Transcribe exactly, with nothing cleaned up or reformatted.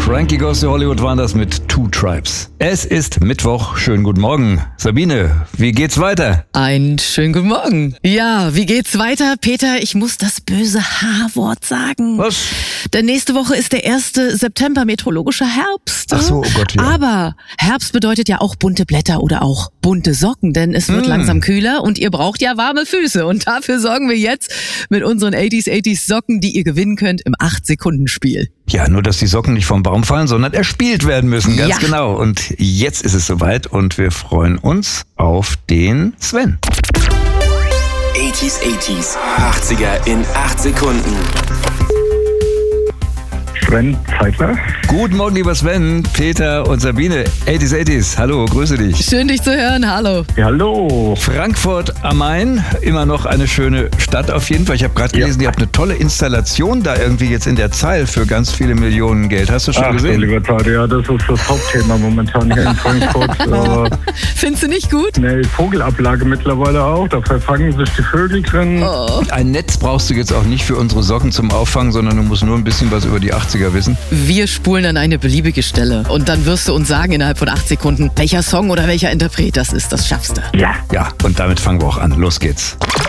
Frankie Goes to Hollywood waren das mit Two Tribes. Es ist Mittwoch. Schönen guten Morgen. Sabine, wie geht's weiter? Einen schönen guten Morgen. Ja, wie geht's weiter? Peter, ich muss das böse H-Wort sagen. Was? Denn nächste Woche ist der erste September, meteorologischer Herbst. Ach so, oh Gott, ja. Aber Herbst bedeutet ja auch bunte Blätter oder auch bunte Socken, denn es wird Mm. langsam kühler und ihr braucht ja warme Füße. Und dafür sorgen wir jetzt mit unseren achtziger achtziger Socken, die ihr gewinnen könnt im acht Sekunden Spiel. Ja, nur dass die Socken nicht vom Baum fallen, sondern erspielt werden müssen, ganz Ja. genau. Und jetzt ist es soweit und wir freuen uns auf den Sven. achtziger achtziger, achtziger in acht Sekunden. Sven Zeitler. Guten Morgen, lieber Sven, Peter und Sabine. achtziger achtziger, hallo, grüße dich. Schön, dich zu hören. Hallo. Ja, hallo. Frankfurt am Main, immer noch eine schöne Stadt auf jeden Fall. Ich habe gerade gelesen, Ja. ihr habt eine tolle Installation da irgendwie jetzt in der Zeil für ganz viele Millionen Geld. Hast du schon Ach, gesehen? lieber Zeit, ja, das ist das Hauptthema momentan hier in Frankfurt. Aber Findest du nicht gut? eine Vogelablage mittlerweile auch, da verfangen sich die Vögel drin. Oh. Ein Netz brauchst du jetzt auch nicht für unsere Socken zum Auffangen, sondern du musst nur ein bisschen was über die achtziger wissen. Wir spulen an eine beliebige Stelle und dann wirst du uns sagen innerhalb von acht Sekunden, welcher Song oder welcher Interpret das ist. Das schaffst du. Ja. Ja, und damit fangen wir auch an. Los geht's.